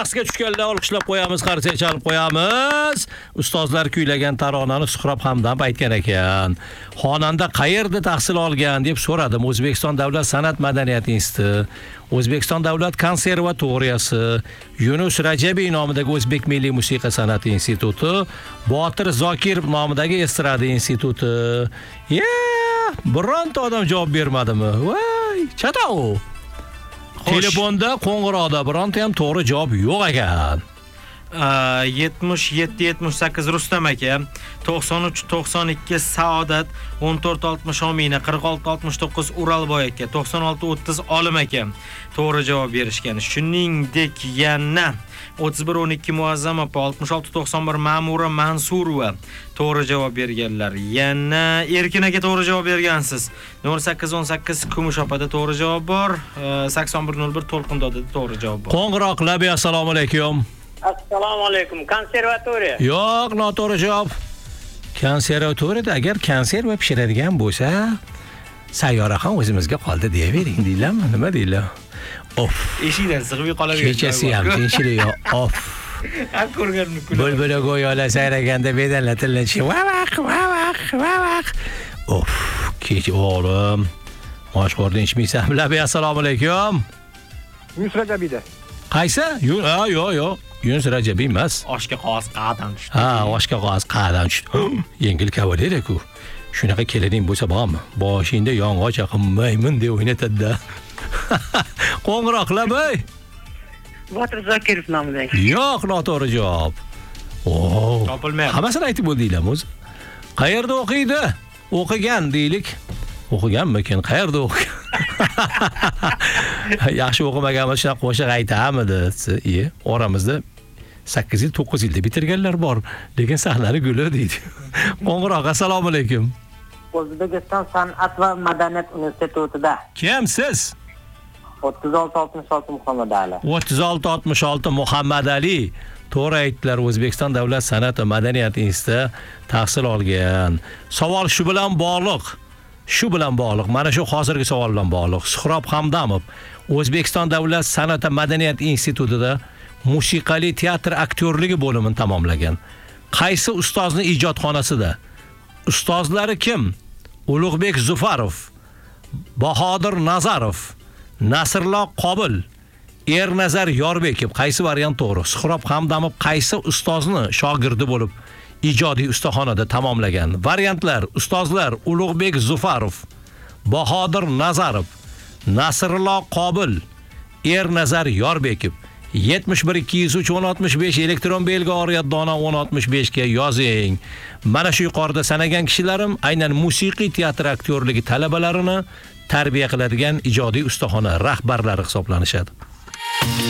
raqsga tushganlar olqishlab qo'yamiz, qarsak chalib qo'yamiz. Ustozlar kuylagan taronani Suhrob Hamdam aytgan ekan. Xonanda qayerda tahsil olgan deb so'radim. O'zbekiston Davlat san'at madaniyat instituti, O'zbekiston Davlat konservatoriyasi, Yunus Rajabiy nomidagi O'zbek milliy musiqa san'ati instituti, Botir Zokirov nomidagi estrada instituti. Bironta odam javob bermadimi? Voy, chatao. Telefonda, qo'ng'iroqda bironta ham to'g'ri javob yo'q ekan. 77-78 Rustam aka, 93-92 Saodat, 14-60 Omina, 46-69 Uralboy aka, 96-30 Olim aka to'g'ri javob berishgan. Shuningdek, yana 31-12 Muazzam opa, 66-91 Ma'mura Mansurova to'g'ri javob berganlar. Yana Erkin aka to'g'ri javob bergansiz. 08-18 Kumush opada to'g'ri javob bor. 81-01 To'lqindodada to'g'ri javob bor. Qo'ng'iroqlar, assalomu alaykum. Assalomu alaykum. Konservatoriya. Yo'q, noto'g'ri javob. Konservatoriyada agar konserva pishiradigan bo'lsa, sayyora ham o'zimizga qoldi deyavering, deylarmi? Nima deylar? Of. Eshikdan sig'ib qolavergan. Kechasi ham tinchlik yo'q. Of. Ko'rganimni kulib. Bulbul go'yolar sayraganda bedanlar tillanchi. Vavaq. Of, kech o'g'lim. Moshxo'rdan ichmaysan. Assalomu alaykum. Yunus Rajabiyda. Qaysi? Yo'q. Yunus Rajabiy emas. Oshga qog'oz qa'dan tushdi. Oshga qog'oz qa'dan tushdi. Yengil kavaler-ku. Shunaqa kelining bo'lsa bormi? Boshingda yong'oq chaqib maymun deb o'ynatadi-da. Qo'ng'iroqlar bo'y. Botir Zokirov nomidagi. Yo'q, noto'g'ri javob. Topilmayapti. Hammasini aytib bo'ldinglar o'zi. Qayerda o'qiydi? O'qigan deylik. O'qiganmikin? Qayerda o'qigan? Yaxshi o'qimaganmiz, shunaqa qo'shiq aytamidi? Oramizda 8 yil, 9 yilda bitirganlar bor, lekin sahnani guli deydi. Qo'ng'iroq, assalomu alaykum. O'zbekiston san'at va madaniyat institutida. Kimsiz? 36-66 Muhammad Ali. 36-66 Muhammad Ali. To'g'ri aytdilar, O'zbekiston Davlat san'at va madaniyat institutida tahsil olgan. Savol shu bilan bog'liq. Mana shu hozirgi savol bilan bog'liq. Suhrob Hamdamov O'zbekiston Davlat san'at va madaniyat institutida musiqali teatr aktyorligi bo'limini tamomlagan. Qaysi ustozni ijodxonasida? Ustozlari kim? Ulug'bek Zufarov, Bahodir Nazarov, Nasrullo Qobil, Ernazar Yorbekov. Qaysi variant to'g'ri? Suhrob Hamdamov qaysi ustozni shogirdi bo'lib ijodiy ustaxonada tamomlagan? Variantlar: ustozlar Ulug'bek Zufarov, Bahodir Nazarov, Nasrullo Qobil, Ernazar Yorbekov. 71-203-1065 elektron belgi oriyat dona 1065 ga yozing. Mana shu yuqorida sanagan kishilarim aynan musiqiy teatr aktyorligi talabalarini tarbiya qiladigan ijodiy ustaxona rahbarlari hisoblanishadi.